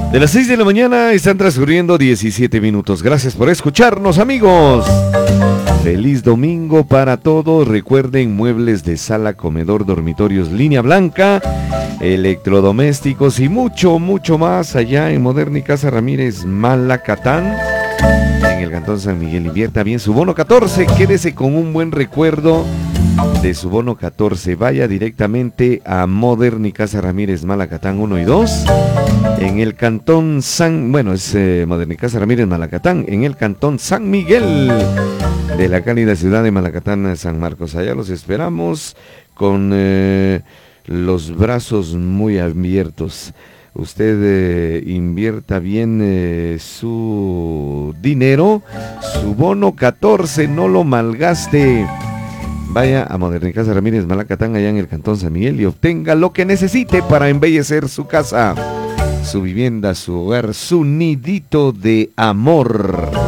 De las 6 de la mañana están transcurriendo 17 minutos. Gracias por escucharnos, amigos. Feliz domingo para todos. Recuerden, muebles de sala, comedor, dormitorios, línea blanca, electrodomésticos y mucho, mucho más allá en Moderna y Casa Ramírez Malacatán, en el Cantón San Miguel. Invierta bien su bono 14. Quédese con un buen recuerdo de su bono 14. Vaya directamente a Moderna y Casa Ramírez Malacatán 1 y 2. En el Cantón Moderna y Casa Ramírez Malacatán, en el Cantón San Miguel de la cálida ciudad de Malacatán, San Marcos. Allá los esperamos con los brazos muy abiertos. Usted invierta bien su dinero, su bono 14, no lo malgaste. Vaya a Moderna y Casa Ramírez Malacatán, allá en el Cantón San Miguel, y obtenga lo que necesite para embellecer su casa, su vivienda, su hogar, su nidito de amor.